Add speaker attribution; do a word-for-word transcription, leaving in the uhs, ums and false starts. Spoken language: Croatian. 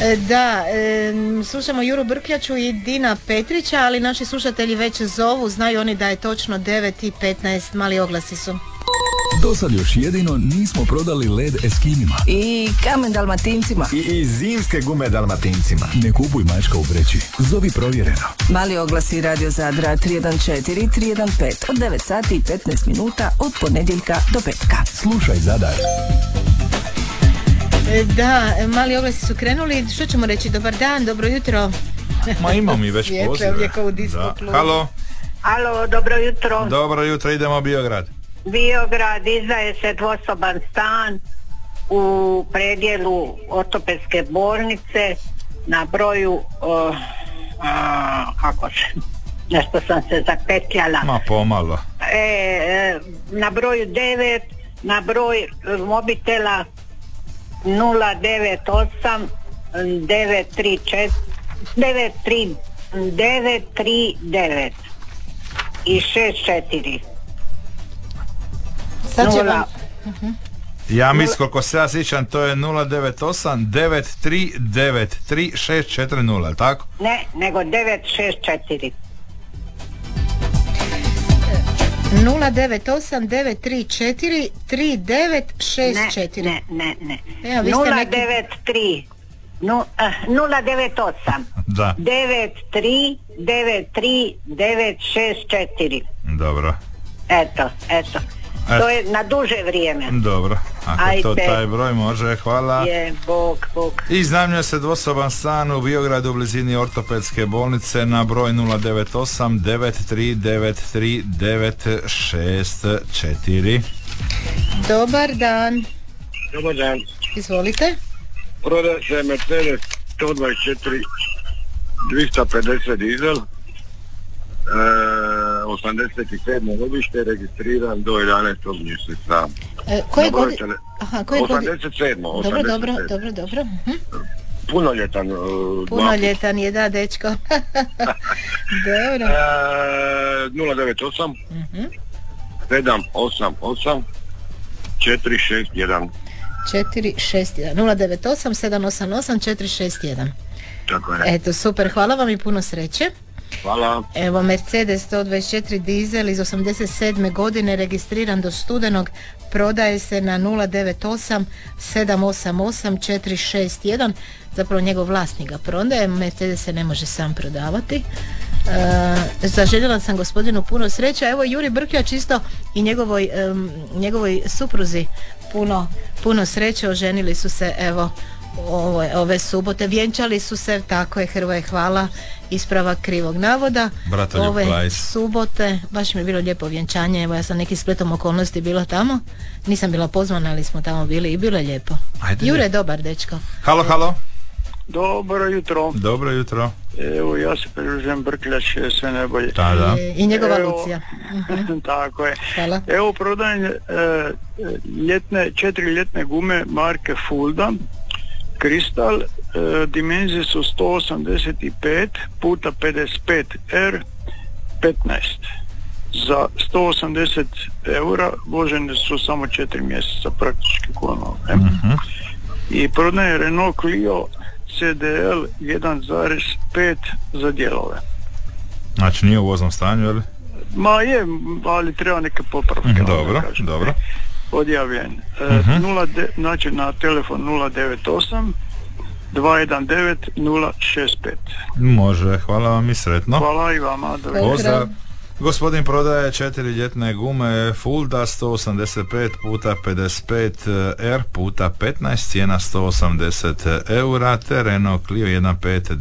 Speaker 1: E, Da, e, slušamo Juru Brkljaču i Dina Petrića, ali naši slušatelji već zovu, znaju oni da je točno devet i petnaest, mali oglasi su.
Speaker 2: Do sad još jedino nismo prodali led Eskimima.
Speaker 3: I kamen Dalmatincima.
Speaker 4: I, i zimske gume Dalmatincima.
Speaker 2: Ne kupuj mačka u vreći. Zovi provjereno.
Speaker 3: Mali oglasi Radio Zadra tri jedan četiri tri jedan pet od devet sati i petnaest minuta od ponedjeljka do petka.
Speaker 2: Slušaj Zadar.
Speaker 1: E, Da, mali oglasi su krenuli, što ćemo reći, dobar dan, dobro jutro.
Speaker 5: Ma imamo mi već
Speaker 1: Svijetle
Speaker 5: pozive.
Speaker 1: ovdje kao u disco
Speaker 5: Da.
Speaker 1: klubu.
Speaker 5: Halo,
Speaker 6: Alo, dobro jutro.
Speaker 5: dobro jutro, idemo Biograd.
Speaker 6: Biograd, izdaje se dvosoban stan u predjelu ortopedske bolnice na broju, uh, a, kako se, nešto sam se zapetljala.
Speaker 5: Ma pomalo.
Speaker 6: E, e, na broju devet, na broj mobitela nula devet osam devet tri četiri devet tri devet tri devet i šest četiri.
Speaker 1: Sad će
Speaker 6: Nula.
Speaker 1: vam...
Speaker 5: Ja mislim, koliko se ja sjećam, to je nula devet osam devet tri devet tri šest četiri nula, tako?
Speaker 6: Ne, nego devet šest četiri.
Speaker 1: nula devet osam devet tri četiri tri devet šest četiri.
Speaker 6: Ne, ne, ne,
Speaker 1: Evo, vi ste
Speaker 6: nula
Speaker 1: neki-
Speaker 6: devet tri nu- eh, nula devet osam
Speaker 5: Da,
Speaker 6: devet tri devet tri devet šest četiri.
Speaker 5: dobro,
Speaker 6: Eto, eto. To je na duže vrijeme.
Speaker 5: dobro. Ako
Speaker 6: Ajde.
Speaker 5: to taj broj može, hvala.
Speaker 6: Je, Bog, Bog.
Speaker 5: Iznajmljuje se dvosoban stan u Biogradu u blizini ortopedske bolnice na broj nula devet osam devet tri devet tri devet šest četiri.
Speaker 1: Dobar dan,
Speaker 7: Dobar dan.
Speaker 1: izvolite.
Speaker 7: Prodaje se Mercedes sto dvadeset četiri dvjesto pedeset dizel, e, osamdeset sedmo godište, registriran do jedanaestog mjeseca.
Speaker 1: E, koje
Speaker 7: Na broj
Speaker 1: godine?
Speaker 7: tele-
Speaker 1: Aha, koje godine?
Speaker 7: osamdeset sedmo
Speaker 1: Dobro,
Speaker 7: osamdeset
Speaker 1: dobro,
Speaker 7: sedmo.
Speaker 1: dobro, dobro. Mhm.
Speaker 7: Punoljetan. e,
Speaker 1: Punoljetan je, da, dečko. Dobro.
Speaker 7: dva. E, nula devet osam
Speaker 1: Mhm.
Speaker 7: sedam osam osam četiri šest jedan.
Speaker 1: četiri šest jedan nula devet osam sedam osam osam četiri šest jedan.
Speaker 7: Tako je.
Speaker 1: Eto, super, hvala vam i puno sreće.
Speaker 7: Hvala.
Speaker 1: Evo, Mercedes sto dvadeset četiri dizel iz osamdeset sedme godine, registriran do studenog, prodaje se na nula devet osam sedam osam osam četiri šest jedan. Zapravo njegov vlasnik ga prodaje, Mercedes se ne može sam prodavati. E, zaželjela sam gospodinu puno sreće. Evo, Juri Brkljač isto i njegovoj, em, njegovoj supruzi puno, puno sreće, oženili su se, evo, ove, ove subote, vjenčali su se, tako je, Hrvoje, hvala, ispravak krivog navoda.
Speaker 5: Bratoljub
Speaker 1: Ove
Speaker 5: Klajs.
Speaker 1: subote, baš mi je bilo lijepo vjenčanje, evo ja sam neki spletom okolnosti bila tamo, nisam bila pozvana, ali smo tamo bili i bilo je lijepo.
Speaker 5: Ajde.
Speaker 1: Jure, dobar dečko.
Speaker 5: Halo, halo,
Speaker 7: Dobro jutro.
Speaker 5: dobro jutro.
Speaker 7: Evo, ja se pridružujem Brkljač, sve najbolje.
Speaker 5: Da, da.
Speaker 1: E, I njegova
Speaker 7: Evo.
Speaker 1: Lucija. Mhm,
Speaker 7: Tako je.
Speaker 1: hvala.
Speaker 7: Evo prodajem e, ljetne, četiri ljetne gume marke Fulda, Kristal, e, dimenzije su sto osamdeset pet puta pedeset pet R petnaest. Za sto osamdeset eura vožene su samo četiri mjeseca, praktički kono.
Speaker 5: Mhm.
Speaker 7: I prodaje Renault Clio C D L jedan zarez pet za dijelove.
Speaker 5: Znači nije u voznom stanju, ili?
Speaker 7: Ma je, ali treba neke popravke.
Speaker 5: Mhm,
Speaker 7: da
Speaker 5: dobro,
Speaker 7: kažem.
Speaker 5: dobro.
Speaker 7: Odjavljen. E,
Speaker 5: Mhm.
Speaker 7: nula de, znači na telefon nula devet osam dva jedan devet nula šest pet.
Speaker 5: Može, hvala vam i sretno.
Speaker 7: Hvala i vama. Dobro.
Speaker 5: Pozdrav. Gospodin prodaje četiri ljetne gume Fulda sto osamdeset pet puta pedeset pet R puta petnaest, cijena sto osamdeset eura, te Renault Clio jedan pet